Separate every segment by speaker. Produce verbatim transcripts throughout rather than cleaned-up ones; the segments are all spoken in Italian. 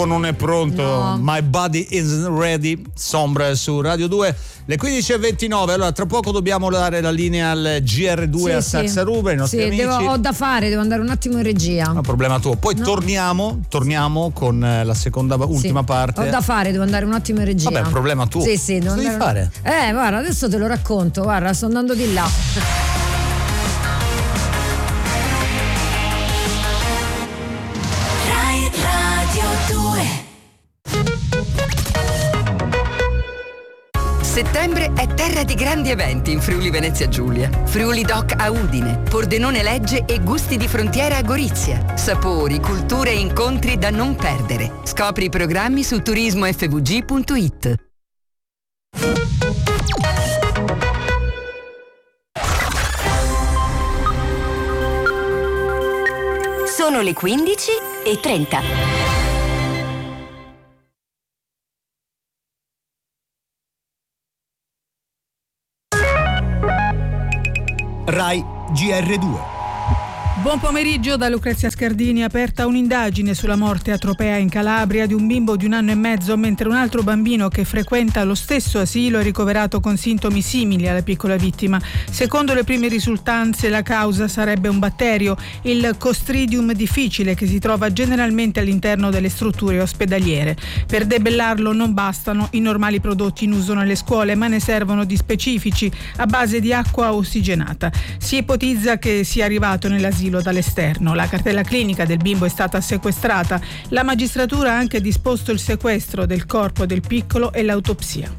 Speaker 1: Non è pronto,
Speaker 2: no.
Speaker 1: My Body Isn't Ready, Sombra su Radio due, le quindici e ventinove. Allora tra poco dobbiamo dare la linea al G R due
Speaker 2: sì,
Speaker 1: a
Speaker 2: sì.
Speaker 1: Saxaruba, i nostri
Speaker 2: sì,
Speaker 1: amici.
Speaker 2: Devo, ho da fare, devo andare un attimo in regia.
Speaker 1: No, problema tuo. Poi
Speaker 2: no.
Speaker 1: torniamo, torniamo con la seconda, ultima
Speaker 2: sì.
Speaker 1: parte.
Speaker 2: Ho da fare, devo andare un attimo in regia.
Speaker 1: Vabbè, problema tuo.
Speaker 2: Sì, sì, devo
Speaker 1: Cosa devi
Speaker 2: andare...
Speaker 1: fare?
Speaker 2: Eh, guarda, adesso te lo racconto, guarda, sto andando di là.
Speaker 3: Settembre è terra di grandi eventi in Friuli Venezia Giulia. Friuli Doc a Udine, Pordenone Legge e Gusti di Frontiera a Gorizia. Sapori, culture e incontri da non perdere. Scopri i programmi su turismo effe vu gi punto it.
Speaker 4: Sono le quindici e trenta.
Speaker 5: Rai G R due.
Speaker 6: Buon pomeriggio da Lucrezia Scardini. Aperta un'indagine sulla morte a Tropea in Calabria di un bimbo di un anno e mezzo, mentre un altro bambino che frequenta lo stesso asilo è ricoverato con sintomi simili alla piccola vittima. Secondo le prime risultanze la causa sarebbe un batterio, il Clostridium difficile, che si trova generalmente all'interno delle strutture ospedaliere. Per debellarlo non bastano i normali prodotti in uso nelle scuole, ma ne servono di specifici a base di acqua ossigenata. Si ipotizza che sia arrivato nell'asilo dall'esterno. La cartella clinica del bimbo è stata sequestrata. La magistratura ha anche disposto il sequestro del corpo del piccolo e l'autopsia.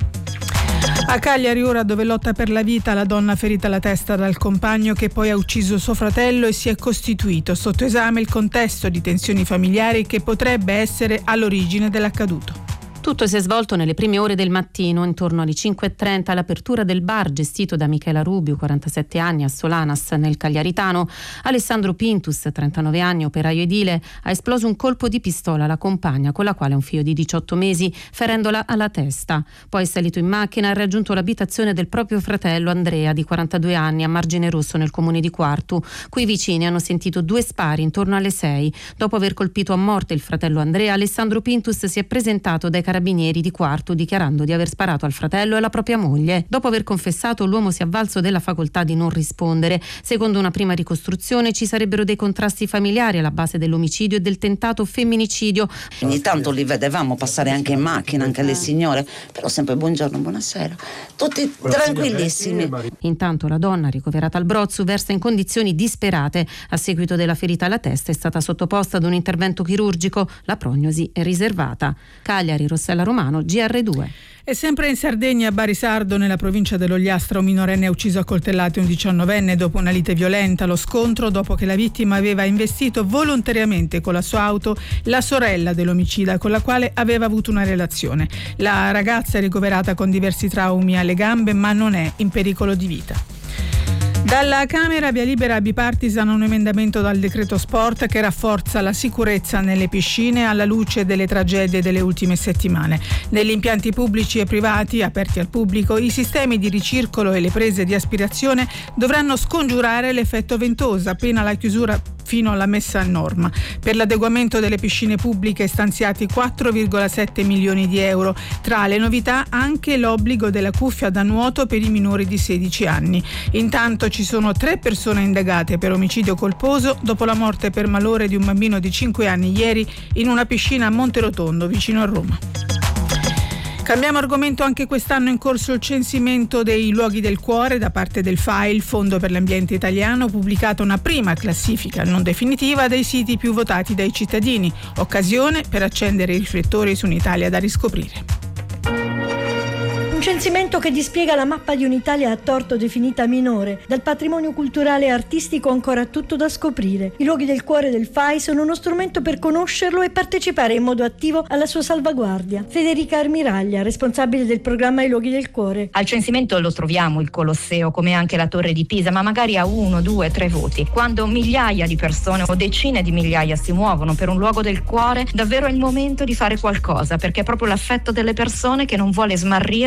Speaker 6: A Cagliari ora, dove lotta per la vita, la donna ferita alla testa dal compagno che poi ha ucciso suo fratello e si è costituito. Sotto esame il contesto di tensioni familiari che potrebbe essere all'origine dell'accaduto.
Speaker 7: Tutto si è svolto nelle prime ore del mattino, intorno alle cinque e trenta, all'apertura del bar gestito da Michela Rubio, quarantasette anni, a Solanas, nel Cagliaritano. Alessandro Pintus, trentanove anni, operaio edile, ha esploso un colpo di pistola alla compagna, con la quale ha un figlio di diciotto mesi, ferendola alla testa. Poi è salito in macchina e ha raggiunto l'abitazione del proprio fratello Andrea, di quarantadue anni, a Margine Rosso, nel comune di Quartu. Qui i vicini hanno sentito due spari intorno alle sei. Dopo aver colpito a morte il fratello Andrea, Alessandro Pintus si è presentato dai carabinieri di Quartu dichiarando di aver sparato al fratello e alla propria moglie. Dopo aver confessato, l'uomo si è avvalso della facoltà di non rispondere. Secondo una prima ricostruzione ci sarebbero dei contrasti familiari alla base dell'omicidio e del tentato femminicidio.
Speaker 8: Ogni tanto li vedevamo passare anche in macchina, anche le signore, però sempre buongiorno, buonasera, tutti tranquillissimi.
Speaker 7: Intanto la donna, ricoverata al Brozzu, versa in condizioni disperate. A seguito della ferita alla testa è stata sottoposta ad un intervento chirurgico. La prognosi è riservata. Cagliari, Rossella Romano, G R due.
Speaker 6: E sempre in Sardegna, a Barisardo, nella provincia dell'Ogliastra, un minorenne ha ucciso a coltellate un diciannovenne dopo una lite violenta. Lo scontro dopo che la vittima aveva investito volontariamente con la sua auto la sorella dell'omicida, con la quale aveva avuto una relazione. La ragazza è ricoverata con diversi traumi alle gambe, ma non è in pericolo di vita. Dalla Camera via libera bipartisan un emendamento dal decreto sport che rafforza la sicurezza nelle piscine alla luce delle tragedie delle ultime settimane. Negli impianti pubblici e privati aperti al pubblico i sistemi di ricircolo e le prese di aspirazione dovranno scongiurare l'effetto ventosa, pena la chiusura fino alla messa a norma. Per l'adeguamento delle piscine pubbliche stanziati quattro virgola sette milioni di euro. Tra le novità anche l'obbligo della cuffia da nuoto per i minori di sedici anni. Intanto ci sono tre persone indagate per omicidio colposo dopo la morte per malore di un bambino di cinque anni ieri in una piscina a Monterotondo, vicino a Roma. Cambiamo argomento. Anche quest'anno è in corso il censimento dei luoghi del cuore da parte del F A I, il Fondo per l'Ambiente Italiano, pubblicata una prima classifica non definitiva dei siti più votati dai cittadini, occasione per accendere i riflettori su un'Italia da riscoprire.
Speaker 9: Un censimento che dispiega la mappa di un'Italia a torto definita minore. Dal patrimonio culturale e artistico ancora tutto da scoprire. I luoghi del cuore del F A I sono uno strumento per conoscerlo e partecipare in modo attivo alla sua salvaguardia. Federica Armiraglia, responsabile del programma I luoghi del cuore.
Speaker 10: Al censimento lo troviamo il Colosseo, come anche la Torre di Pisa, ma magari a uno, due, tre voti. Quando migliaia di persone o decine di migliaia si muovono per un luogo del cuore, davvero è il momento di fare qualcosa, perché è proprio l'affetto delle persone che non vuole smarrire luoghi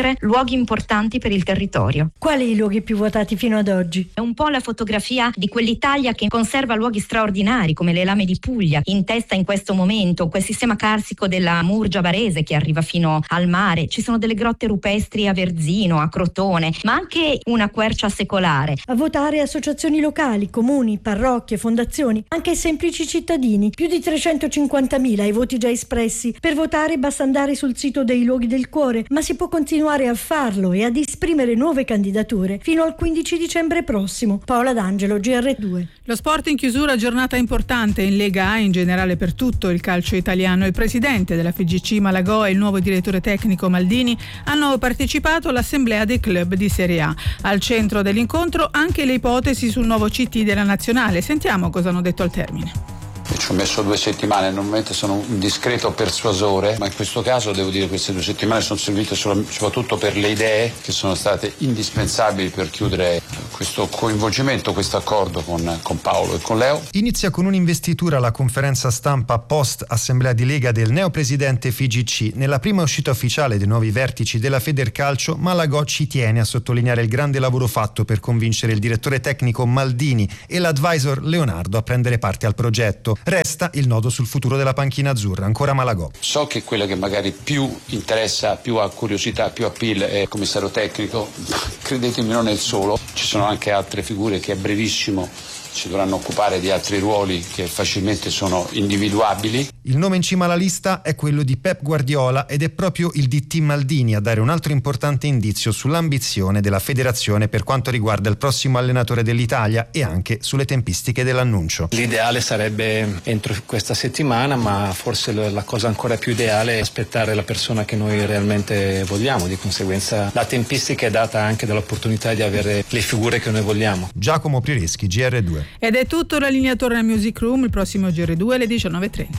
Speaker 10: luoghi importanti per il territorio.
Speaker 9: Quali i luoghi più votati fino ad oggi?
Speaker 10: È un po' la fotografia di quell'Italia che conserva luoghi straordinari come le Lame di Puglia, in testa in questo momento quel sistema carsico della Murgia Barese che arriva fino al mare. Ci sono delle grotte rupestri a Verzino, a Crotone, ma anche una quercia secolare.
Speaker 9: A votare associazioni locali, comuni, parrocchie, fondazioni, anche semplici cittadini. Più di trecentocinquantamila i voti già espressi. Per votare basta andare sul sito dei Luoghi del Cuore, ma si può continuare a farlo e ad esprimere nuove candidature fino al quindici dicembre prossimo. Paola D'Angelo, G R due.
Speaker 6: Lo sport in chiusura, giornata importante in Lega A, in generale per tutto il calcio italiano. Il presidente della F G C Malagò e il nuovo direttore tecnico Maldini hanno partecipato all'assemblea dei club di Serie A. Al centro dell'incontro anche le ipotesi sul nuovo C T della nazionale. Sentiamo cosa hanno detto al termine.
Speaker 11: Ci ho messo due settimane, normalmente sono un discreto persuasore, ma in questo caso devo dire che queste due settimane sono servite solo, soprattutto per le idee che sono state indispensabili per chiudere questo coinvolgimento, questo accordo con, con Paolo e con Leo.
Speaker 12: Inizia con un'investitura la conferenza stampa post assemblea di Lega del neopresidente F G C. Nella prima uscita ufficiale dei nuovi vertici della Federcalcio, Malagò ci tiene a sottolineare il grande lavoro fatto per convincere il direttore tecnico Maldini e l'advisor Leonardo a prendere parte al progetto. Resta il nodo sul futuro della panchina azzurra, ancora Malagò.
Speaker 11: So che quella che magari più interessa, più ha curiosità, più appeal è il commissario tecnico, credetemi non è il solo, ci sono anche altre figure che a brevissimo ci dovranno occupare di altri ruoli che facilmente sono individuabili.
Speaker 12: Il nome in cima alla lista è quello di Pep Guardiola ed è proprio il D T Maldini a dare un altro importante indizio sull'ambizione della federazione per quanto riguarda il prossimo allenatore dell'Italia e anche sulle tempistiche dell'annuncio.
Speaker 13: L'ideale sarebbe entro questa settimana, ma forse la cosa ancora più ideale è aspettare la persona che noi realmente vogliamo, di conseguenza la tempistica è data anche dall'opportunità di avere le figure che noi vogliamo.
Speaker 12: Giacomo Priereschi, G R due.
Speaker 6: Ed è tutto, la linea torna al Music Room il prossimo G R due alle diciannove e trenta.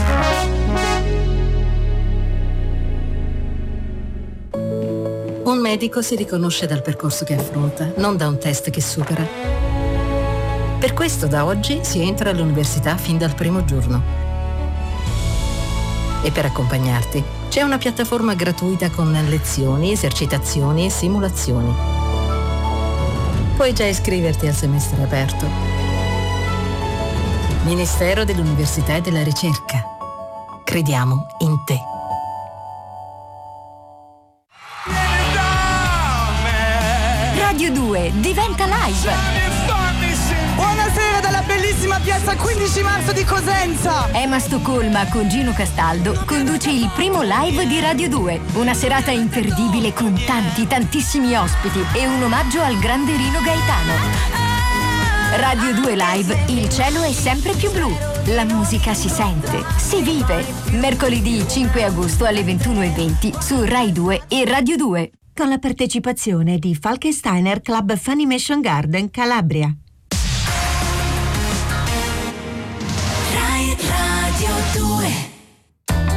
Speaker 14: Un medico si riconosce dal percorso che affronta, non da un test che supera. Per questo da oggi si entra all'università fin dal primo giorno. E per accompagnarti c'è una piattaforma gratuita con lezioni, esercitazioni e simulazioni. Puoi già iscriverti al semestre aperto. Ministero dell'Università e della Ricerca. Crediamo in te.
Speaker 4: Radio due diventa live.
Speaker 15: Buonasera dalla bellissima piazza quindici marzo di Cosenza.
Speaker 4: Emma Stoccolma con Gino Castaldo conduce il primo live di Radio due. Una serata imperdibile con tanti, tantissimi ospiti e un omaggio al grande Rino Gaetano. Radio due Live, il cielo è sempre più blu. La musica si sente, si vive. Mercoledì cinque agosto alle ventuno e venti su Rai due e Radio due. Con la partecipazione di Falkensteiner Club Funimation Garden Calabria.